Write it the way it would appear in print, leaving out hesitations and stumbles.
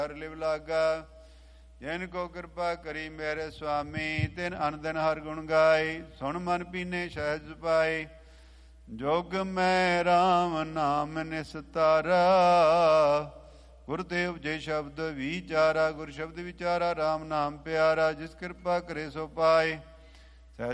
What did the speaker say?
ਹਰ ਲਿਵ ਲਾਗਾ। ਜਿਨ ਕੋ ਕਿਰਪਾ ਕਰੀ ਮੇਰੇ ਸੁਆਮੀ, ਤਿਨ ਅਨ ਦਿਨ ਹਰ ਗੁਣ ਗਾਏ। ਸੁਣ ਮਨ ਪੀਨੇ ਸਹਿਜ ਪਾਏ, ਜੋਗ ਮੈਂ ਰਾਮ ਨਾਮ ਨਿਸਤਾਰਾ। ਗੁਰ ਤੇ ਉਪਜੇ ਸ਼ਬਦ ਵਿਚਾਰਾ, ਗੁਰ ਸ਼ਬਦ ਵਿਚਾਰਾ ਰਾਮ ਨਾਮ ਪਿਆਰਾ। ਜਿਸ ਕਿਰਪਾ ਕਰੇ ਸੋ ਪਾਏ,